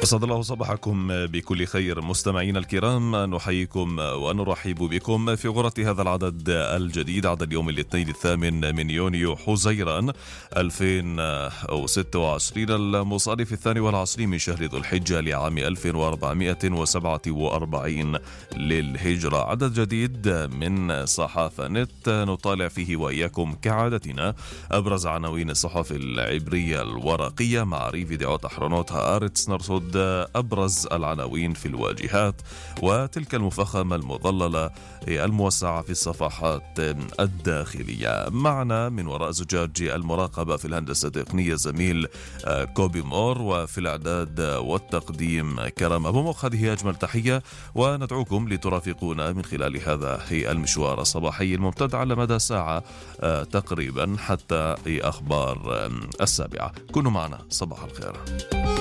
أسعد الله صباحكم بكل خير مستمعينا الكرام، نحييكم ونرحب بكم في غرة هذا العدد الجديد، عدد اليوم الاثنين 8 من يونيو حزيران 2026 المصادف 22 من شهر ذو الحجة لعام 1447 للهجرة. عدد جديد من صحافة نت نطالع فيه وإياكم كعادتنا أبرز عناوين الصحف العبرية الورقية مع فيديوهات أحرنوت هآرتس، نرصد أبرز العناوين في الواجهات وتلك المفخمة المظللة الموسعة في الصفحات الداخلية. معنا من وراء زجاج المراقبة في الهندسة التقنية زميل كوبي مور، وفي الإعداد والتقديم كرم أبو مخ. هذه أجمل تحية وندعوكم لترافقونا من خلال هذا المشوار الصباحي الممتد على مدى ساعة تقريبا حتى أخبار 7. كونوا معنا، صباح الخير.